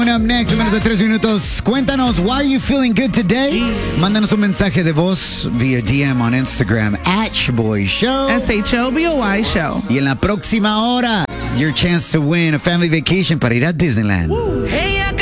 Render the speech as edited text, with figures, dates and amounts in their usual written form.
Up next, en menos de 3 minutos. Cuéntanos, why are you feeling good today? Mándanos un mensaje de voz via DM on Instagram @ShowBoyShow. SHOBOY Show. Y en la próxima hora, your chance to win a family vacation para ir a Disneyland. Hey.